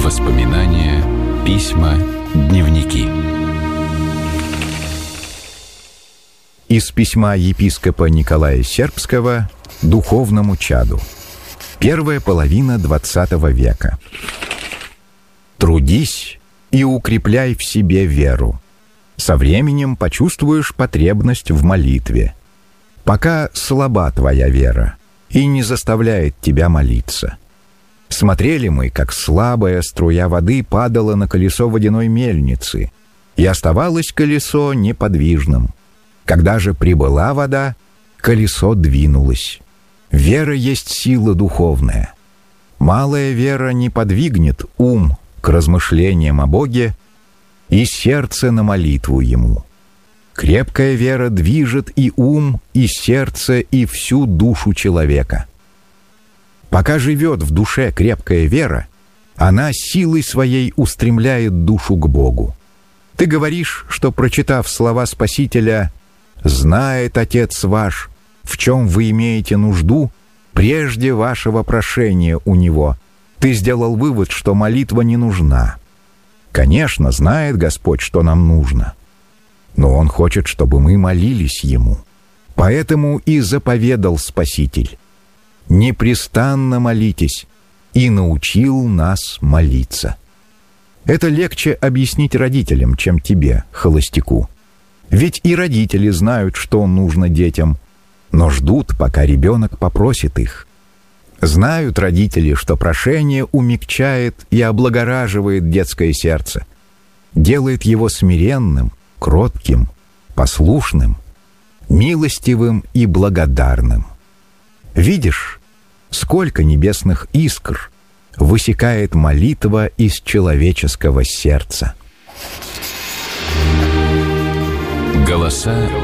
Воспоминания, письма, дневники. Из письма епископа Николая Сербского духовному чаду. Первая половина XX века. Трудись и укрепляй в себе веру. Со временем почувствуешь потребность в молитве. Пока слаба твоя вера и не заставляет тебя молиться. Смотрели мы, как слабая струя воды падала на колесо водяной мельницы, и оставалось колесо неподвижным. Когда же прибыла вода, колесо двинулось. Вера есть сила духовная. Малая вера не подвигнет ум к размышлениям о Боге и сердце на молитву Ему. Крепкая вера движет и ум, и сердце, и всю душу человека. Пока живет в душе крепкая вера, она силой своей устремляет душу к Богу. Ты говоришь, что, прочитав слова Спасителя «Знает Отец ваш, в чем вы имеете нужду, прежде вашего прошения у Него», ты сделал вывод, что молитва не нужна. Конечно, знает Господь, что нам нужно, но Он хочет, чтобы мы молились Ему. Поэтому и заповедал Спаситель: «Непрестанно молитесь», и научил нас молиться. Это легче объяснить родителям, чем тебе, холостяку. Ведь и родители знают, что нужно детям, но ждут, пока ребенок попросит их. Знают родители, что прошение умягчает и облагораживает детское сердце, делает его смиренным, кротким, послушным, милостивым и благодарным. Видишь, сколько небесных искр высекает молитва из человеческого сердца. Голоса